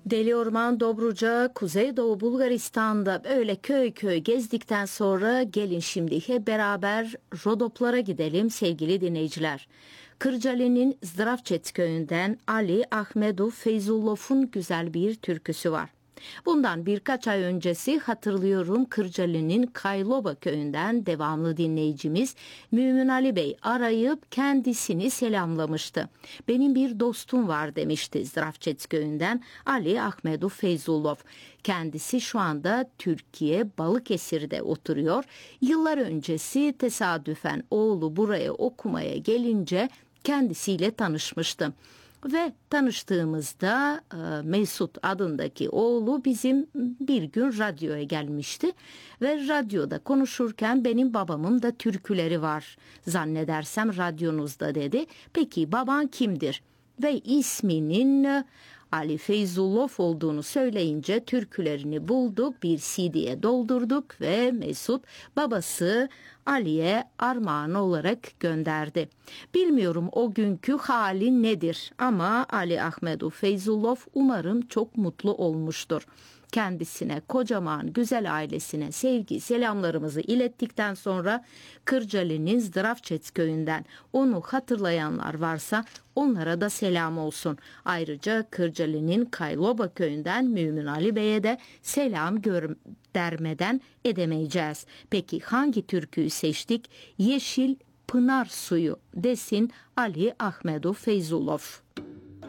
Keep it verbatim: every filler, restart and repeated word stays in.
Deli Orman, Dobruca, Kuzeydoğu Bulgaristan'da öyle köy köy gezdikten sonra gelin şimdi hep beraber Rodoplara gidelim sevgili dinleyiciler. Kırcaali'nin Zdravçet köyünden Ali Ahmedov Feyzullov'un güzel bir türküsü var. Bundan birkaç ay öncesi hatırlıyorum Kırcaali'nin Kayloba köyünden devamlı dinleyicimiz Mümin Ali Bey arayıp kendisini selamlamıştı. Benim bir dostum var demişti Zdravçet köyünden Ali Ahmedov Feyzullov. Kendisi şu anda Türkiye Balıkesir'de oturuyor. Yıllar öncesi tesadüfen oğlu buraya okumaya gelince kendisiyle tanışmıştım. Ve tanıştığımızda Mesut adındaki oğlu bizim bir gün radyoya gelmişti ve radyoda konuşurken benim babamın da türküleri var zannedersem radyonuzda dedi. Peki baban kimdir? Ve isminin Ali Feyzullov olduğunu söyleyince türkülerini bulduk, bir C D'ye doldurduk ve Mesut babası Ali'ye armağan olarak gönderdi. Bilmiyorum o günkü hali nedir ama Ali Ahmedov Feyzullov umarım çok mutlu olmuştur. Kendisine, kocaman güzel ailesine sevgi selamlarımızı ilettikten sonra Kırcaali'nin Zdravçet köyünden onu hatırlayanlar varsa onlara da selam olsun. Ayrıca Kırcaali'nin Kayloba köyünden Mümin Ali Bey'e de selam göndermeden edemeyeceğiz. Peki hangi türküyü seçtik? Yeşil Pınar Suyu desin Ali Ahmedov Feyzullov.